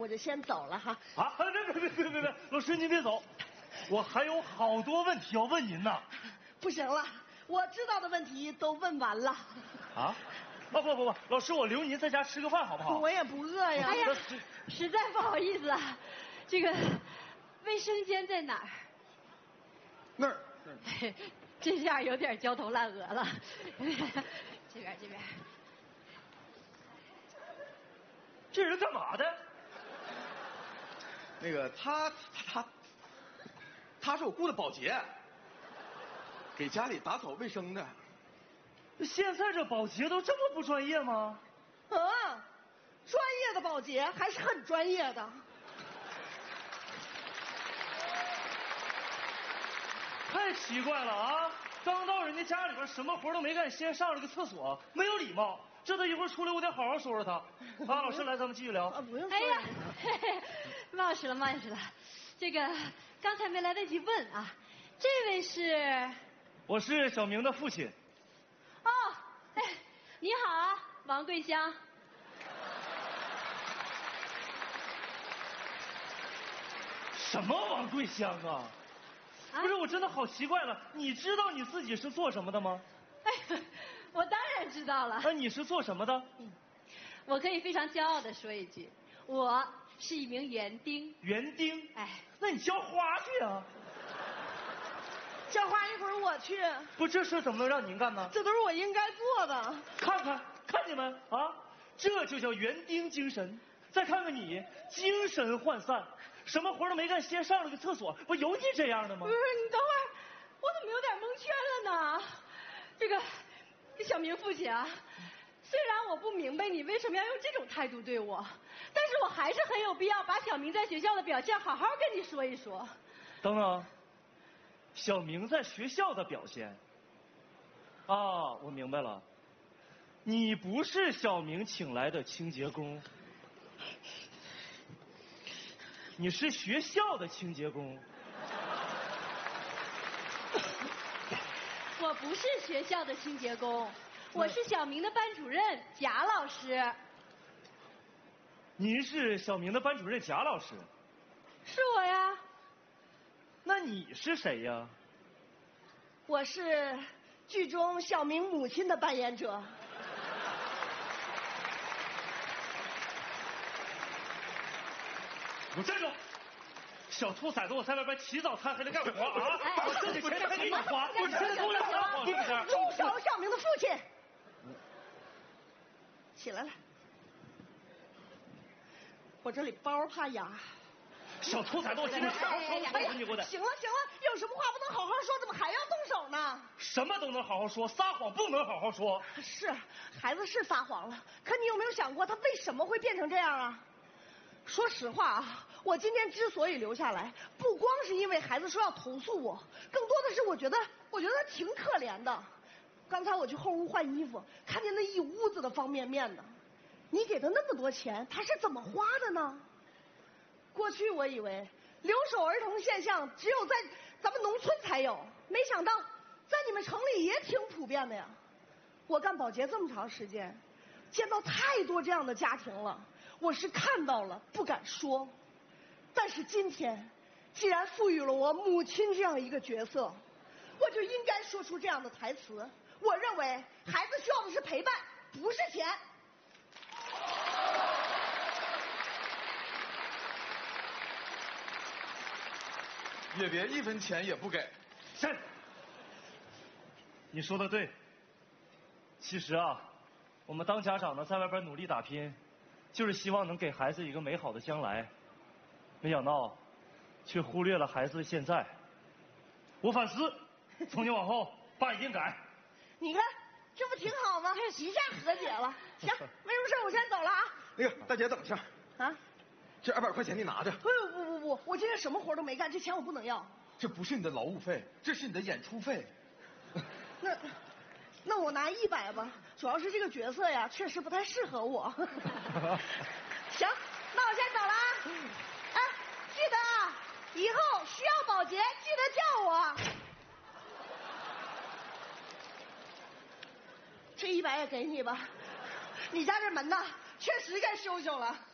就先走了哈。 啊，别，老师您别走，我还有好多问题要问您呢。 不行了，我知道的问题都问完了。 啊？不，老师，我留您在家吃个饭好不好？ 我也不饿呀。 哎呀，实在不好意思啊，这个卫生间在哪儿？ 那儿。 这下有点焦头烂额了。这边。 这人干嘛的？ 那个他是我雇的保洁，给家里打扫卫生的。 现在这保洁都这么不专业吗？ 专业的保洁还是很专业的。 太奇怪了啊！刚到人家家里边，什么活都没干，先上了个厕所，没有礼貌。这他一会儿出来，我得好好说说他。啊，老师来，咱们继续聊。 不用说。 哎呀，冒失了。这个刚才没来得及问啊，这位是？ 我是小明的父亲。 哦，哎，你好，王桂香。 什么王桂香啊？不是，我真的好奇怪了，你知道你自己是做什么的吗？ 哎，我当然知道了。 那你是做什么的？ 我可以非常骄傲地说一句，我是一名园丁。 园丁？ 哎， 那你浇花去啊！ 浇花一会儿我去。 不，这事怎么能让您干呢？ 这都是我应该做的。 看你们啊，这就叫园丁精神。再看看你，精神涣散，什么活都没干，先上了个厕所，不有你这样的吗？ 不是，你等会儿，我怎么有点蒙圈了呢？这个小明父亲啊，虽然我不明白你为什么要用这种态度对我，但是我还是很有必要把小明在学校的表现好好跟你说一说。 等等，小明在学校的表现啊，我明白了，你不是小明请来的清洁工。你是学校的清洁工。 我不是学校的清洁工，我是小明的班主任贾老师。 您是小明的班主任贾老师？ 是我呀。 那你是谁呀？ 我是剧中小明母亲的扮演者。 我站住！小兔崽子，我在外边起早贪黑的干活啊！我挣的钱还给你花，我现在都来撒谎，是不是？ 住手！小明的父亲，起来了。我这里包怕哑。 小兔崽子，我今天好好说，你给我的。 行了，有什么话不能好好说，怎么还要动手呢？ 什么都能好好说，撒谎不能好好说。 是，孩子是撒谎了，可你有没有想过他为什么会变成这样啊？说实话啊，我今天之所以留下来，不光是因为孩子说要投诉我，更多的是我觉得他挺可怜的。刚才我去后屋换衣服，看见那一屋子的方便面呢。你给他那么多钱，他是怎么花的呢？过去我以为留守儿童现象只有在咱们农村才有，没想到在你们城里也挺普遍的呀。我干保洁这么长时间，见到太多这样的家庭了，我是看到了不敢说，但是今天既然赋予了我母亲这样一个角色，我就应该说出这样的台词。我认为孩子需要的是陪伴，不是钱。 也别1分钱也不给。 是，你说的对。其实啊，我们当家长的在外边努力打拼，就是希望能给孩子一个美好的将来，没想到却忽略了孩子现在。我反思，从今往后爸一定改。 你看这不挺好吗？一下和解了。行，没什么事，我先走了啊。 那个大姐等一下啊， 这200块钱你拿着。 不，我今天什么活都没干，这钱我不能要。 这不是你的劳务费，这是你的演出费。 那我拿100吧，主要是这个角色呀，确实不太适合我。行，那我先走了啊。哎，记得啊，以后需要保洁记得叫我。这100也给你吧，你家这门呐，确实该修修了。